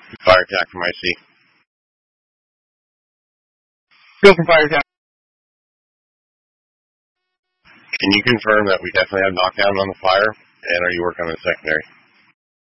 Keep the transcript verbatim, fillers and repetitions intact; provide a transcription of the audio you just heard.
Fire attack from I C. Go from fire attack. Can you confirm that we definitely have knockdown on the fire? And are you working on the secondary?